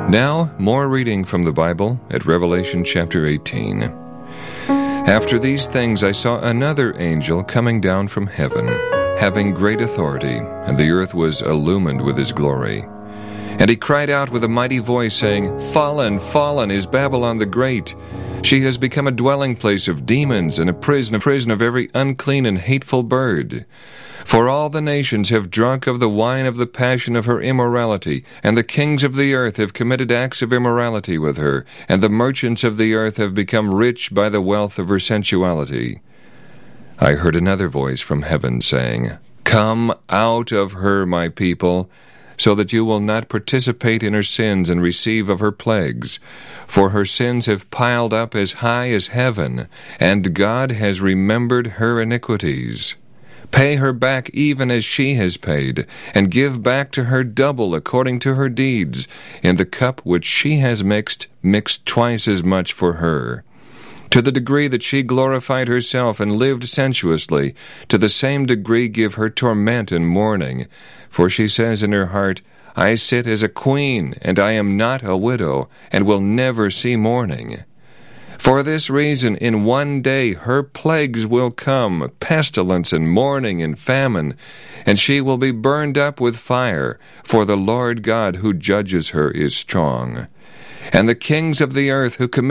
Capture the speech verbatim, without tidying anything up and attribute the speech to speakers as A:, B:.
A: Now, more reading from the Bible at Revelation chapter eighteen. After these things I saw another angel coming down from heaven, having great authority, and the earth was illumined with his glory. And he cried out with a mighty voice, saying, Fallen, fallen is Babylon the Great. She has become a dwelling place of demons, and a prison, a prison of every unclean and hateful bird. For all the nations have drunk of the wine of the passion of her immorality, and the kings of the earth have committed acts of immorality with her, and the merchants of the earth have become rich by the wealth of her sensuality. I heard another voice from heaven saying, Come out of her, my people, so that you will not participate in her sins and receive of her plagues. For her sins have piled up as high as heaven, and God has remembered her iniquities. Pay her back even as she has paid, and give back to her double according to her deeds. In the cup which she has mixed, mix twice as much for her. To the degree that she glorified herself and lived sensuously, to the same degree give her torment and mourning. For she says in her heart, I sit as a queen, and I am not a widow, and will never see mourning. For this reason, in one day her plagues will come, pestilence and mourning and famine, and she will be burned up with fire, for the Lord God who judges her is strong. And the kings of the earth who commit